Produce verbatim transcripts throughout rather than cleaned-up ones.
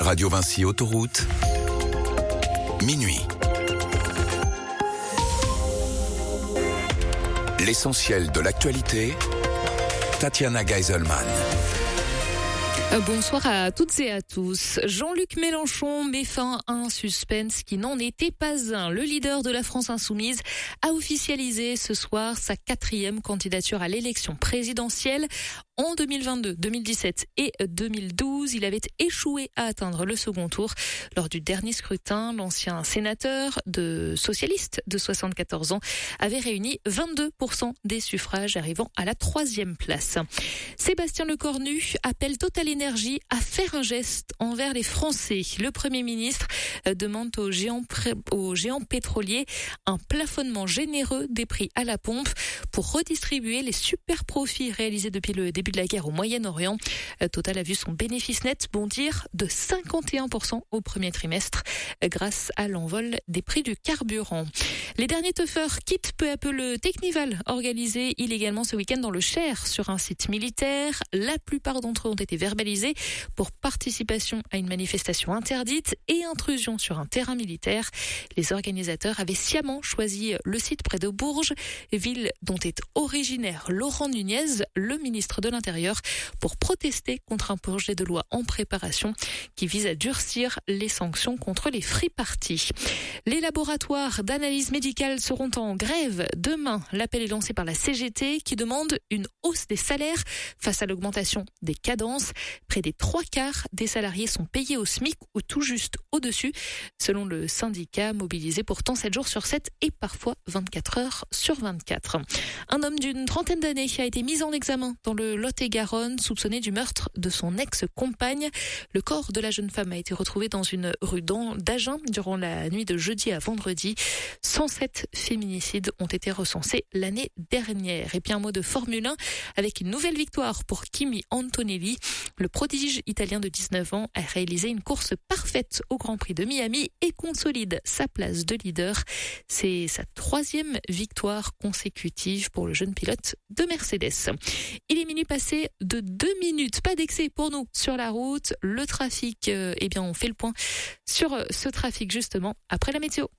Radio Vinci Autoroute, minuit. L'essentiel de l'actualité, Tatiana Geiselman. Bonsoir à toutes et à tous. Jean-Luc Mélenchon met fin à un suspense qui n'en était pas un. Le leader de la France Insoumise a officialisé ce soir sa quatrième candidature à l'élection présidentielle. En deux mille vingt-deux, deux mille dix-sept et deux mille douze, il avait échoué à atteindre le second tour. Lors du dernier scrutin, l'ancien sénateur de socialiste de soixante-quatorze ans avait réuni vingt-deux pour cent des suffrages, arrivant à la troisième place. Sébastien Lecornu appelle Total Énergie à faire un geste envers les Français. Le Premier ministre demande aux géants, aux géants pétroliers un plafonnement généreux des prix à la pompe pour redistribuer les super profits réalisés depuis le début de la guerre au Moyen-Orient. Total a vu son bénéfice net bondir de cinquante et un pour cent au premier trimestre grâce à l'envol des prix du carburant. Les derniers teufeurs quittent peu à peu le Technival, organisé illégalement ce week-end dans le Cher sur un site militaire. La plupart d'entre eux ont été verbalisés pour participation à une manifestation interdite et intrusion sur un terrain militaire. Les organisateurs avaient sciemment choisi le site près de Bourges, ville dont est originaire Laurent Nunez, le ministre de l'Intérieur, pour protester contre un projet de loi en préparation qui vise à durcir les sanctions contre les free parties. Les laboratoires d'analyse médicale seront en grève demain. L'appel est lancé par la C G T qui demande une hausse des salaires face à l'augmentation des cadences. Près des trois quarts des salariés sont payés au SMIC ou tout juste au-dessus, selon le syndicat mobilisé pourtant sept jours sur sept et parfois vingt-quatre heures sur vingt-quatre. Un homme d'une trentaine d'années a été mis en examen dans le Lot-et-Garonne, soupçonné du meurtre de son ex-compagne. Le corps de la jeune femme a été retrouvé dans une rue d'Agen durant la nuit de jeudi à vendredi. cent sept féminicides ont été recensés l'année dernière. Et puis un mot de Formule un avec une nouvelle victoire pour Kimi Antonelli. Le prodige italien de dix-neuf ans a réalisé une course parfaite au Grand Prix de Miami et consolide sa place de leader. C'est sa troisième victoire consécutive pour le jeune pilote de Mercedes. Il est minuit passé de deux minutes. Pas d'excès pour nous sur la route. Le trafic, euh, eh bien, on fait le point sur ce trafic justement après la météo.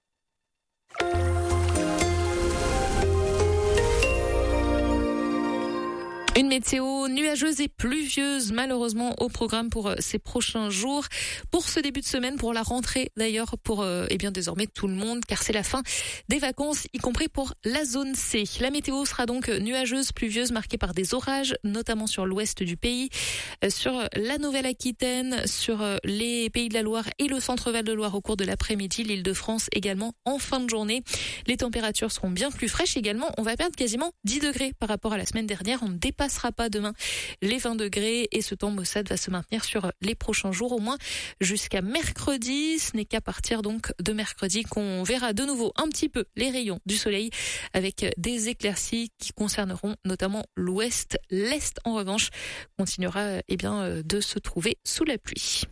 Une météo nuageuse et pluvieuse, malheureusement, au programme pour ces prochains jours. Pour ce début de semaine, pour la rentrée d'ailleurs, pour euh, eh bien désormais tout le monde, car c'est la fin des vacances, y compris pour la zone C. La météo sera donc nuageuse, pluvieuse, marquée par des orages, notamment sur l'ouest du pays, euh, sur la Nouvelle-Aquitaine, sur euh, les Pays de la Loire et le centre-Val de Loire au cours de l'après-midi, l'Île-de-France également en fin de journée. Les températures seront bien plus fraîches également. On va perdre quasiment dix degrés par rapport à la semaine dernière. On ne dépasse sera pas demain les vingt degrés et ce temps maussade va se maintenir sur les prochains jours, au moins jusqu'à mercredi. Ce n'est qu'à partir donc de mercredi qu'on verra de nouveau un petit peu les rayons du soleil avec des éclaircies qui concerneront notamment l'ouest. L'est en revanche continuera eh bien de se trouver sous la pluie.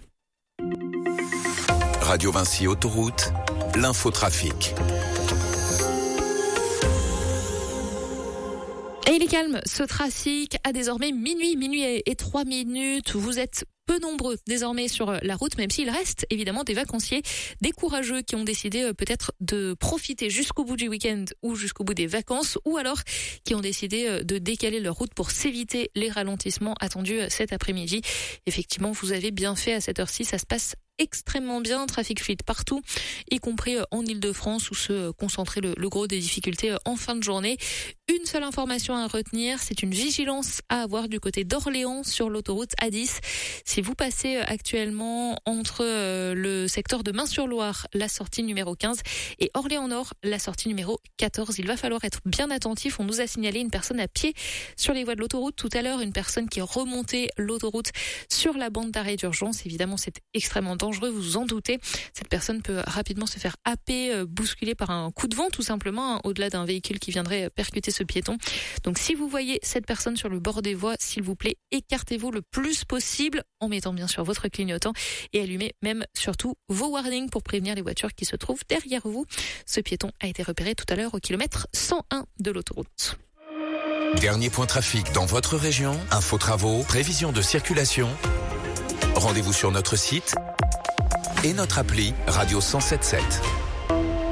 Radio Vinci Autoroute, l'infotrafic. Et il est calme, ce trafic à désormais minuit, minuit et trois minutes. Vous êtes peu nombreux désormais sur la route, même s'il reste évidemment des vacanciers, des courageux qui ont décidé peut-être de profiter jusqu'au bout du week-end ou jusqu'au bout des vacances, ou alors qui ont décidé de décaler leur route pour s'éviter les ralentissements attendus cet après-midi. Effectivement, vous avez bien fait à cette heure-ci, ça se passe extrêmement bien, trafic fluide partout, y compris en Île-de-France où se concentrait le, le gros des difficultés en fin de journée. Une seule information à retenir, c'est une vigilance à avoir du côté d'Orléans sur l'autoroute A dix. Si vous passez actuellement entre le secteur de Main-sur-Loire, la sortie numéro quinze, et Orléans-Nord, la sortie numéro quatorze, il va falloir être bien attentif. On nous a signalé une personne à pied sur les voies de l'autoroute tout à l'heure, une personne qui remontait l'autoroute sur la bande d'arrêt d'urgence. Évidemment, c'est extrêmement dangereux, vous vous en doutez. Cette personne peut rapidement se faire happer, bousculer par un coup de vent tout simplement, hein, au-delà d'un véhicule qui viendrait percuter ce piéton. Donc si vous voyez cette personne sur le bord des voies, s'il vous plaît, écartez-vous le plus possible en mettant bien sûr votre clignotant et allumez même surtout vos warnings pour prévenir les voitures qui se trouvent derrière vous. Ce piéton a été repéré tout à l'heure au kilomètre cent un de l'autoroute. Dernier point trafic dans votre région, info travaux, prévision de circulation. Rendez-vous sur notre site et notre appli Radio cent sept sept.